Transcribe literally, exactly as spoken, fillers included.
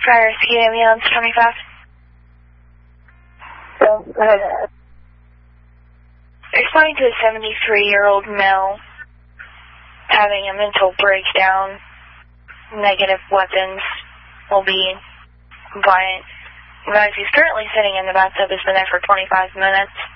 Prior Ski Ambulance twenty-five. So, go ahead. Responding to a seventy-three-year-old male having a mental breakdown, negative weapons, will be compliant. Guys, he's currently sitting in the bathtub, has been there for twenty-five minutes.